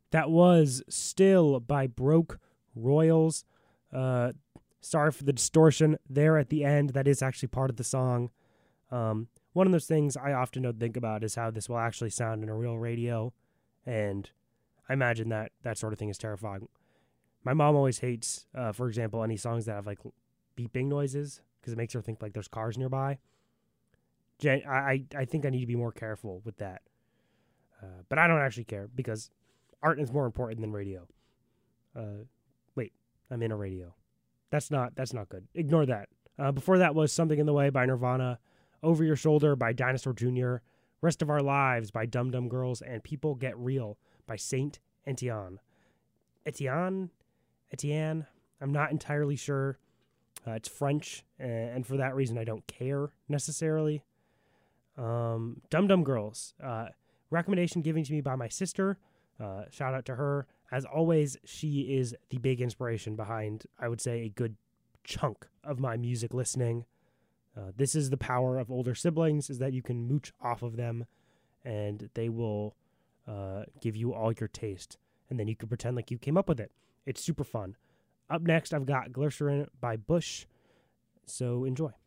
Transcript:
That was Still by Broke Royals. Sorry for the distortion there at the end. That is actually part of the song. One of those things I often don't think about is how this will actually sound in a real radio. And I imagine that sort of thing is terrifying. My mom always hates, for example, any songs that have like beeping noises because it makes her think like there's cars nearby. I think I need to be more careful with that. But I don't actually care because art is more important than radio. Wait, I'm in a radio. That's not good. Ignore that. Before that was Something in the Way by Nirvana, Over Your Shoulder by Dinosaur Jr., Rest of Our Lives by Dum Dum Girls, and People Get Real by Saint Etienne. Etienne? I'm not entirely sure. It's French, and for that reason I don't care necessarily. Dum Dum Girls. Recommendation given to me by my sister. Shout out to her. As always, she is the big inspiration behind, I would say, a good chunk of my music listening. This is the power of older siblings, is that you can mooch off of them and they will give you all your taste. And then you can pretend like you came up with it. It's super fun. Up next, I've got Glycerin by Bush. So enjoy.